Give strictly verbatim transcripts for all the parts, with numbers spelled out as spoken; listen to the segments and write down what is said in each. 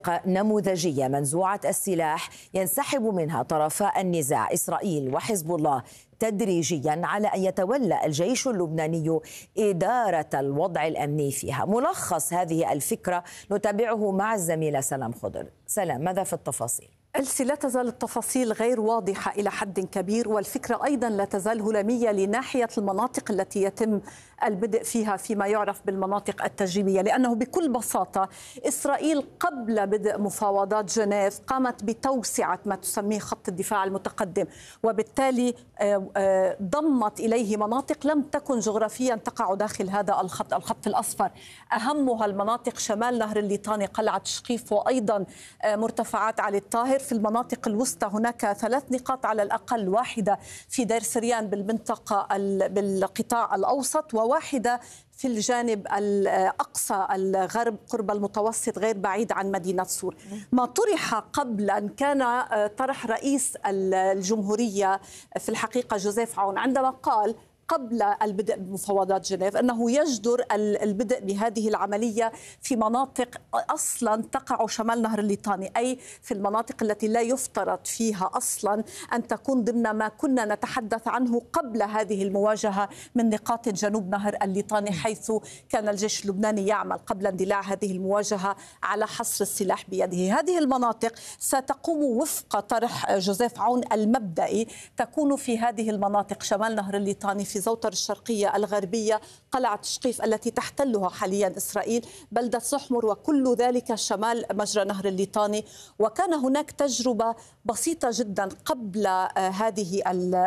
نموذجية منزوعة السلاح ينسحب منها طرفا النزاع إسرائيل وحزب الله تدريجيا على أن يتولى الجيش اللبناني إدارة الوضع الأمني فيها. ملخص هذه الفكرة نتابعه مع الزميلة سلام خضر. سلام، ماذا في التفاصيل؟ ألسي، لا تزال التفاصيل غير واضحة إلى حد كبير، والفكرة أيضا لا تزال هلامية لناحية المناطق التي يتم البدء فيها فيما يعرف بالمناطق التجريبية، لأنه بكل بساطة إسرائيل قبل بدء مفاوضات جنيف قامت بتوسعة ما تسميه خط الدفاع المتقدم، وبالتالي ضمت إليه مناطق لم تكن جغرافيا تقع داخل هذا الخط الخط الأصفر، أهمها المناطق شمال نهر الليطاني، قلعة شقيف، وأيضا مرتفعات علي الطاهر. في المناطق الوسطى هناك ثلاث نقاط على الأقل، واحدة في دير سريان بالمنطقة بالقطاع الأوسط، وواحدة في الجانب الأقصى الغرب قرب المتوسط غير بعيد عن مدينة صور. ما طرح قبل أن كان طرح رئيس الجمهورية في الحقيقة جوزيف عون عندما قال قبل البدء بمفاوضات جنيف أنه يجدر البدء بهذه العملية في مناطق أصلا تقع شمال نهر الليطاني، أي في المناطق التي لا يفترض فيها أصلا أن تكون ضمن ما كنا نتحدث عنه قبل هذه المواجهة من نقاط جنوب نهر الليطاني، حيث كان الجيش اللبناني يعمل قبل اندلاع هذه المواجهة على حصر السلاح بيده. هذه المناطق ستقوم وفق طرح جوزيف عون المبدئي، تكون في هذه المناطق شمال نهر الليطاني، في زوتر الشرقية الغربية، قلعة شقيف التي تحتلها حاليا إسرائيل، بلدة صحمر، وكل ذلك شمال مجرى نهر الليطاني. وكان هناك تجربة بسيطة جدا قبل هذه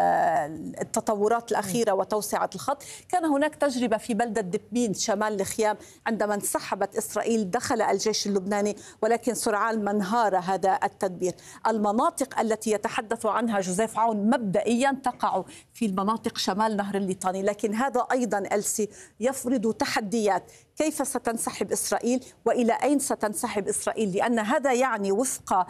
التطورات الأخيرة وتوسعة الخط، كان هناك تجربة في بلدة دبين شمال الخيام عندما انسحبت إسرائيل دخل الجيش اللبناني، ولكن سرعان ما انهار هذا التدبير. المناطق التي يتحدث عنها جوزيف عون مبدئيا تقع في المناطق شمال نهر الليطاني، لكن هذا أيضا ألسي يفرض تحديات. كيف ستنسحب إسرائيل وإلى أين ستنسحب إسرائيل؟ لأن هذا يعني وفق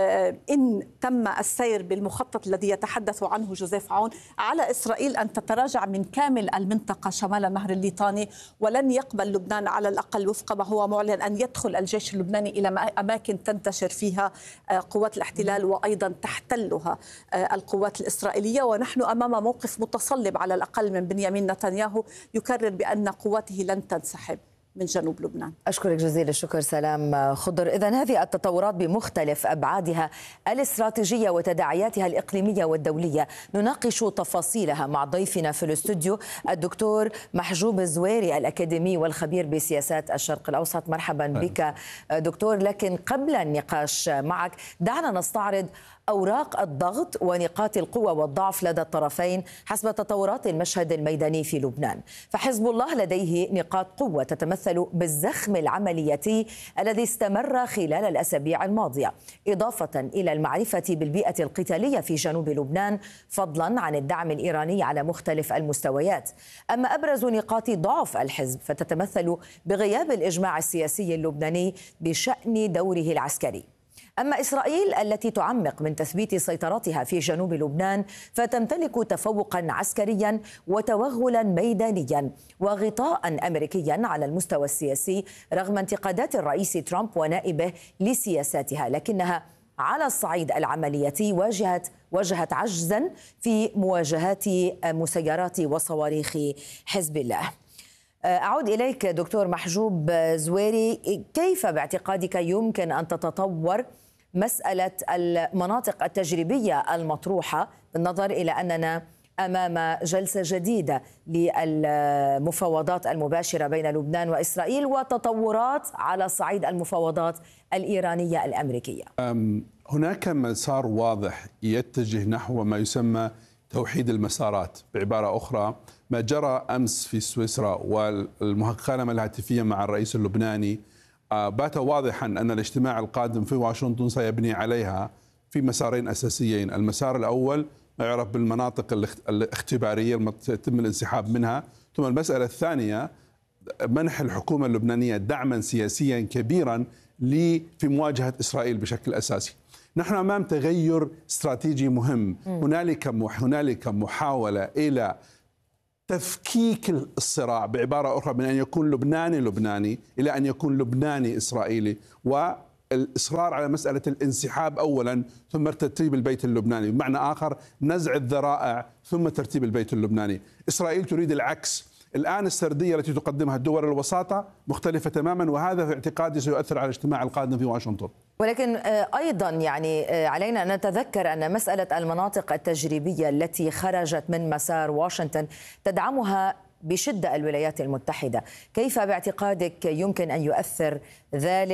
إن تم السير بالمخطط الذي يتحدث عنه جوزيف عون على إسرائيل أن تتراجع من كامل المنطقة شمال النهر الليطاني، ولن يقبل لبنان على الأقل وفق ما هو معلن أن يدخل الجيش اللبناني إلى أماكن تنتشر فيها قوات الاحتلال وأيضا تحتلها القوات الإسرائيلية. ونحن أمام موقف متصلب على الأقل من بنيامين نتنياهو يكرر بأن قواته لن تنسحب من جنوب لبنان. أشكرك جزيل الشكر سلام خضر. إذن هذه التطورات بمختلف أبعادها الاستراتيجية وتداعياتها الإقليمية والدولية نناقش تفاصيلها مع ضيفنا في الاستوديو الدكتور محجوب الزويري الأكاديمي والخبير بسياسات الشرق الأوسط. مرحبا بك دكتور. لكن قبل النقاش معك دعنا نستعرض أوراق الضغط ونقاط القوة والضعف لدى الطرفين حسب تطورات المشهد الميداني في لبنان. فحزب الله لديه نقاط قوة تتمثل بالزخم العملياتي الذي استمر خلال الأسابيع الماضية، إضافة إلى المعرفة بالبيئة القتالية في جنوب لبنان، فضلا عن الدعم الإيراني على مختلف المستويات. أما أبرز نقاط ضعف الحزب فتتمثل بغياب الإجماع السياسي اللبناني بشأن دوره العسكري. أما إسرائيل التي تعمق من تثبيت سيطرتها في جنوب لبنان فتمتلك تفوقا عسكريا وتوغلا ميدانيا وغطاء أمريكيا على المستوى السياسي رغم انتقادات الرئيس ترامب ونائبه لسياساتها، لكنها على الصعيد العملياتي واجهت واجهت عجزا في مواجهات مسيرات وصواريخ حزب الله. أعود إليك دكتور محجوب زويري، كيف باعتقادك يمكن أن تتطور مسألة المناطق التجريبية المطروحة بالنظر إلى أننا أمام جلسة جديدة للمفاوضات المباشرة بين لبنان وإسرائيل وتطورات على صعيد المفاوضات الإيرانية الأمريكية؟ هناك مسار واضح يتجه نحو ما يسمى توحيد المسارات. بعبارة أخرى، ما جرى أمس في سويسرا والمكالمة الهاتفية مع الرئيس اللبناني بات واضحا أن الاجتماع القادم في واشنطن سيبني عليها في مسارين أساسيين. المسار الأول ما يعرف بالمناطق الاختبارية التي يتم الانسحاب منها، ثم المسألة الثانية منح الحكومة اللبنانية دعما سياسيا كبيرا في مواجهة إسرائيل بشكل أساسي. نحن أمام تغير استراتيجي مهم. هنالك هنالك محاولة إلى تفكيك الصراع، بعبارة أخرى، من أن يكون لبناني لبناني إلى أن يكون لبناني إسرائيلي، و الإصرار على مسألة الانسحاب أولا ثم ترتيب البيت اللبناني، بمعنى آخر نزع الذرائع ثم ترتيب البيت اللبناني. إسرائيل تريد العكس. الآن السردية التي تقدمها الدول الوساطة مختلفة تماما، وهذا في اعتقادي سيؤثر على الاجتماع القادم في واشنطن. ولكن أيضا يعني علينا أن نتذكر أن مسألة المناطق التجريبية التي خرجت من مسار واشنطن تدعمها بشدة الولايات المتحدة. كيف باعتقادك يمكن أن يؤثر ذلك